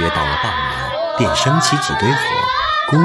约到了傍晚，便升起几堆火，